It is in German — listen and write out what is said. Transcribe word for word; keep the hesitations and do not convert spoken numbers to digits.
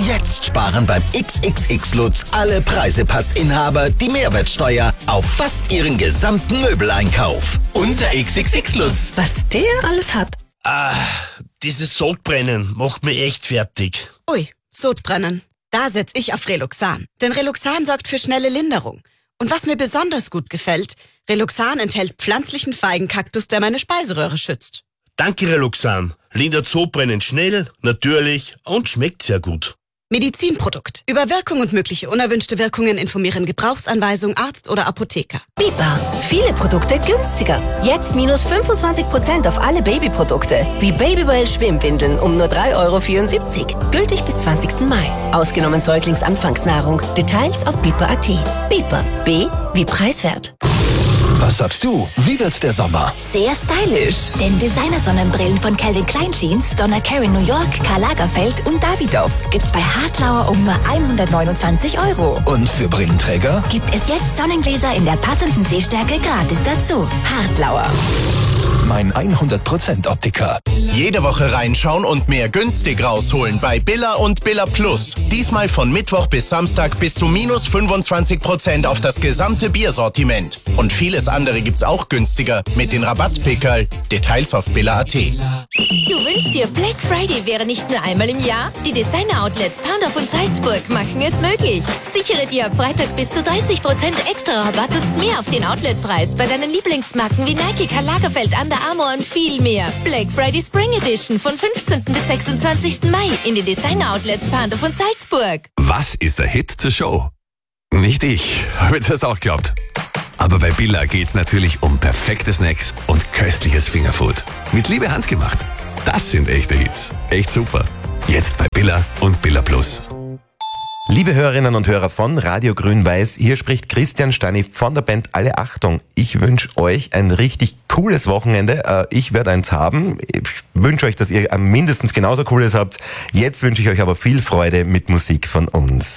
Jetzt sparen beim X X X Lutz alle Preisepassinhaber die Mehrwertsteuer auf fast ihren gesamten Möbeleinkauf. Unser X X X Lutz. Was der alles hat. Ah, dieses Sodbrennen macht mich echt fertig. Ui, Sodbrennen. Da setz ich auf Reloxan. Denn Reloxan sorgt für schnelle Linderung. Und was mir besonders gut gefällt, Reloxan enthält pflanzlichen Feigenkaktus, der meine Speiseröhre schützt. Danke, Reloxan. Lindert Sodbrennen schnell, natürlich und schmeckt sehr gut. Medizinprodukt. Über Wirkung und mögliche unerwünschte Wirkungen informieren Gebrauchsanweisung, Arzt oder Apotheker. Biber. Viele Produkte günstiger. Jetzt minus fünfundzwanzig Prozent auf alle Babyprodukte. Wie Babywell Schwimmwindeln um nur drei Euro vierundsiebzig. Gültig bis zwanzigsten Mai. Ausgenommen Säuglingsanfangsnahrung. Details auf biber punkt at. Biber. B wie preiswert. Was sagst du? Wie wird der Sommer? Sehr stylisch. Denn Designer-Sonnenbrillen von Calvin Klein Jeans, Donna Karan New York, Karl Lagerfeld und Davidoff gibt's bei Hartlauer um nur hundertneunundzwanzig Euro. Und für Brillenträger? Gibt es jetzt Sonnengläser in der passenden Sehstärke gratis dazu. Hartlauer. Mein hundert Prozent Optiker. Jede Woche reinschauen und mehr günstig rausholen bei Billa und Billa Plus. Diesmal von Mittwoch bis Samstag bis zu minus fünfundzwanzig Prozent auf das gesamte Biersortiment. Und vieles andere gibt's auch günstiger mit den Rabattpickerl. Details auf billa punkt at. Du wünschst dir, Black Friday wäre nicht nur einmal im Jahr? Die Designer-Outlets Pandorf und Salzburg machen es möglich. Sichere dir ab Freitag bis zu dreißig Prozent extra Rabatt und mehr auf den Outletpreis bei deinen Lieblingsmarken wie Nike, Karl Lagerfeld, Under Armour und viel mehr. Black Friday Spring Edition von fünfzehnten bis sechsundzwanzigsten Mai in den Designer-Outlets Pandorf und Salzburg. Was ist der Hit zur Show? Nicht ich, habe jetzt erst auch geglaubt. Aber bei Billa geht's natürlich um perfekte Snacks und köstliches Fingerfood. Mit Liebe handgemacht. Das sind echte Hits. Echt super. Jetzt bei Billa und Billa Plus. Liebe Hörerinnen und Hörer von Radio Grün-Weiß, hier spricht Christian Stani von der Band Alle Achtung. Ich wünsche euch ein richtig cooles Wochenende. Ich werde eins haben. Ich wünsche euch, dass ihr mindestens genauso cooles habt. Jetzt wünsche ich euch aber viel Freude mit Musik von uns.